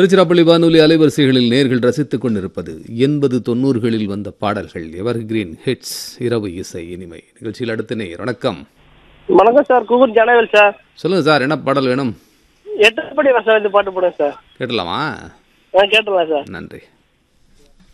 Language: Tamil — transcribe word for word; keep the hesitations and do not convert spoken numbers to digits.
திருச்சிராப்பள்ளி வானொலி அலைவரிசைகளில் நேர்கள் ரசித்துக் கொண்டிருப்பது எண்பது தொண்ணூறுகளில் வந்த பாடல்கள் எவர் கிரீன் ஹிட்ஸ் இரவு இசை இனிமை நிகழ்ச்சியில் அடுத்த நேயர். வணக்கம். வணக்கம் சார், கூகுள் ஜனவேல் சார். சொல்லுங்க சார், என்ன பாடல் வேணும்? எட்டு படி சார் இந்த பாட்டு போடுங்க சார். கேட்டலாமா? கேட்டலாம் சார். நன்றி.